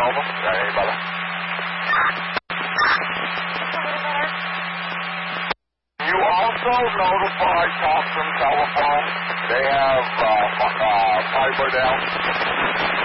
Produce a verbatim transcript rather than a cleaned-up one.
Nova. Got any brother? You also notify Thompson Telephone. They have uh, uh, fiber down.